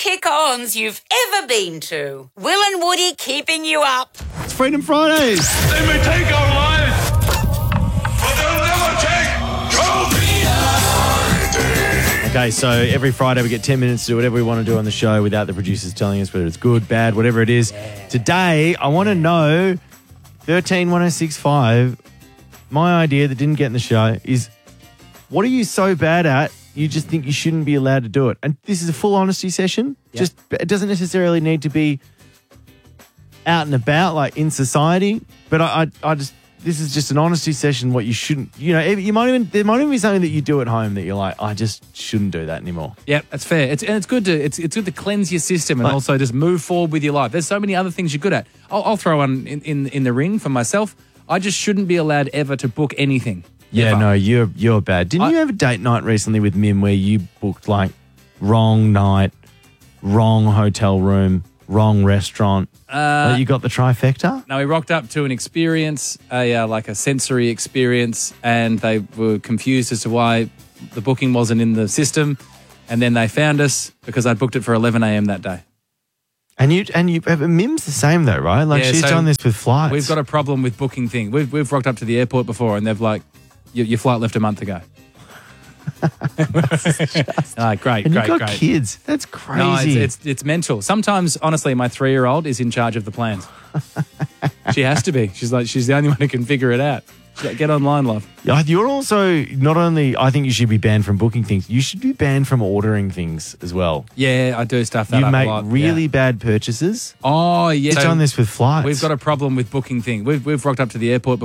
kick-ons you've ever been to. Will and Woody keeping you up. It's Freedom Fridays. They may take our lives, but they'll never take your freedom. Okay, so every Friday we get 10 minutes to do whatever we want to do on the show without the producers telling us whether it's good, bad, whatever it is. Yeah. Today, I want to know, 131065, my idea that didn't get in the show is, what are you so bad at you just think you shouldn't be allowed to do it? And this is a full honesty session. Yep. Just it doesn't necessarily need to be out and about, like in society. But I just, this is just an honesty session. What you shouldn't, there might even be something that you do at home that you're like, I just shouldn't do that anymore. Yeah, that's fair. It's good to cleanse your system and also just move forward with your life. There's so many other things you're good at. I'll throw one in the ring for myself. I just shouldn't be allowed ever to book anything. Yeah, no, you're bad. Didn't you have a date night recently with Mim where you booked like wrong night, wrong hotel room, wrong restaurant? You got the trifecta? No, we rocked up to an experience, like a sensory experience, and they were confused as to why the booking wasn't in the system, and then they found us because I'd booked it for 11 a.m. that day. And Mim's the same though, right? Like she's done this with flights. We've got a problem with booking things. We've rocked up to the airport before, and they've like, your flight left a month ago. Great. And you've got kids. That's crazy. No, it's mental. Sometimes, honestly, my 3-year-old is in charge of the plans. She has to be. She's the only one who can figure it out. Get online, love. You're also not only, I think you should be banned from booking things, you should be banned from ordering things as well. Yeah, I do stuff that you up make a lot. really bad purchases. Oh, yeah. You've done this with flights. We've got a problem with booking things. We've rocked up to the airport